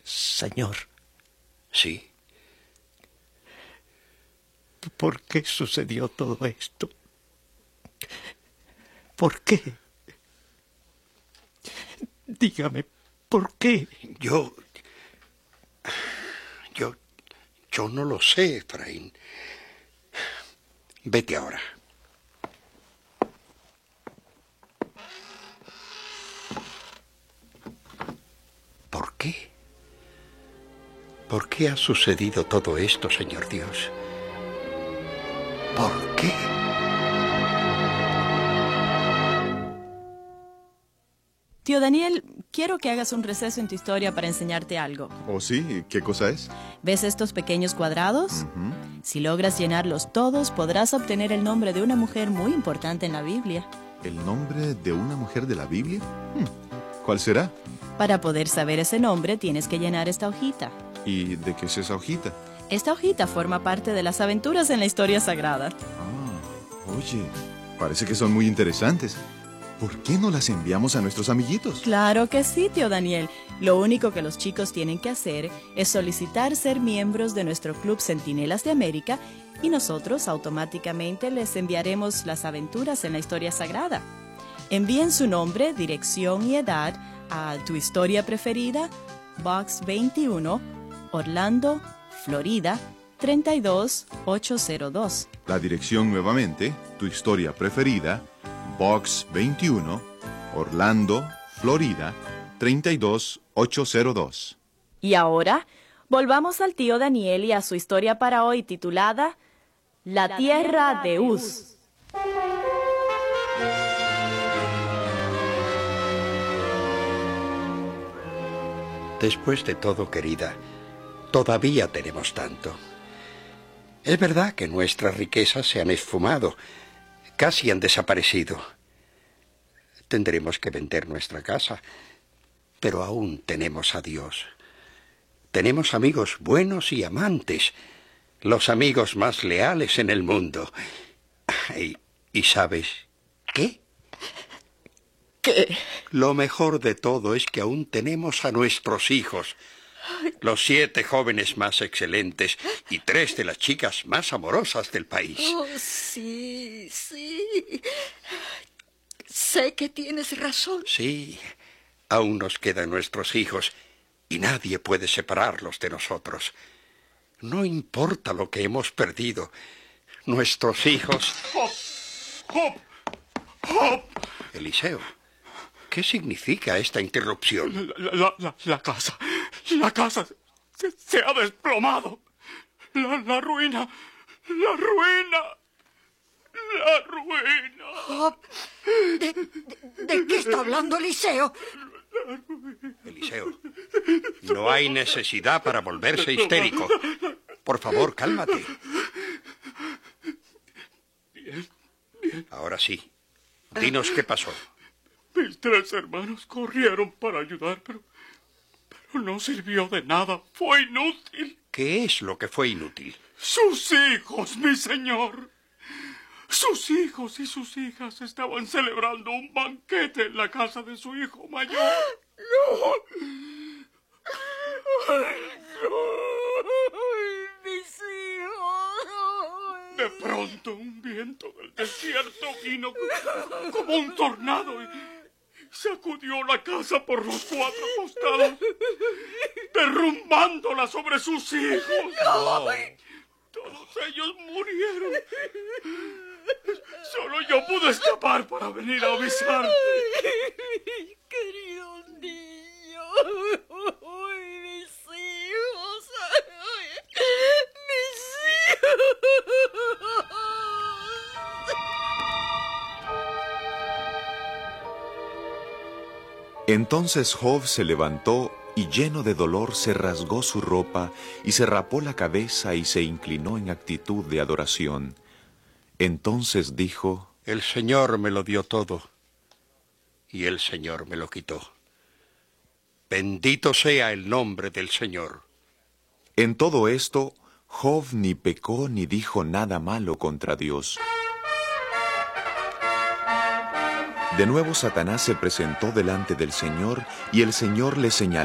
Señor. Sí. ¿Por qué sucedió todo esto? ¿Por qué? Dígame, ¿por qué? Yo no lo sé, Efraín. Vete ahora. ¿Por qué? ¿Por qué ha sucedido todo esto, Señor Dios? ¿Por qué? Tío Daniel, quiero que hagas un receso en tu historia para enseñarte algo. ¿Oh, sí? ¿Qué cosa es? ¿Ves estos pequeños cuadrados? Si logras llenarlos todos, podrás obtener el nombre de una mujer muy importante en la Biblia. ¿El nombre de una mujer de la Biblia? ¿Cuál será? Para poder saber ese nombre, tienes que llenar esta hojita. ¿Y de qué es esa hojita? Esta hojita forma parte de las aventuras en la historia sagrada. Oye, parece que son muy interesantes. ¿Por qué no las enviamos a nuestros amiguitos? Claro que sí, tío Daniel. Lo único que los chicos tienen que hacer es solicitar ser miembros de nuestro Club Centinelas de América y nosotros automáticamente les enviaremos las aventuras en la historia sagrada. Envíen su nombre, dirección y edad a Tu Historia Preferida, Box 21, Orlando, Florida, 32802. La dirección nuevamente, Tu Historia Preferida, Box 21, Orlando, Florida, 32802. Y ahora, volvamos al tío Daniel y a su historia para hoy titulada La Tierra de Uz. Después de todo, querida, todavía tenemos tanto. Es verdad que nuestras riquezas se han esfumado, casi han desaparecido. Tendremos que vender nuestra casa, pero aún tenemos a Dios. Tenemos amigos buenos y amantes, los amigos más leales en el mundo. ¿Y sabes qué? ¿Qué? Lo mejor de todo es que aún tenemos a nuestros hijos, los 7 jóvenes más excelentes y 3 de las chicas más amorosas del país. Oh, sí. Sé que tienes razón. Sí, aún nos quedan nuestros hijos y nadie puede separarlos de nosotros. No importa lo que hemos perdido, nuestros hijos... ¡Job! Eliseo, ¿qué significa esta interrupción? La casa se ha desplomado. La ruina. Job, ¿de qué está hablando Eliseo? Eliseo, no hay necesidad para volverse histérico. Por favor, cálmate. Bien. Ahora sí, dinos qué pasó. Mis 3 hermanos corrieron para ayudar, pero no sirvió de nada. Fue inútil. ¿Qué es lo que fue inútil? Sus hijos, mi señor. Sus hijos y sus hijas estaban celebrando un banquete en la casa de su hijo mayor. Mis hijos. De pronto un viento del desierto vino como un tornado y sacudió la casa por los 4 costados, derrumbándola sobre sus hijos. Todos ellos murieron. Solo yo pude escapar para venir a avisarte. Querido niño. Mis hijos. Mis hijos. Entonces Job se levantó y lleno de dolor se rasgó su ropa y se rapó la cabeza y se inclinó en actitud de adoración. Entonces dijo: El Señor me lo dio todo y el Señor me lo quitó. Bendito sea el nombre del Señor. En todo esto, Job ni pecó ni dijo nada malo contra Dios. De nuevo Satanás se presentó delante del Señor y el Señor le señaló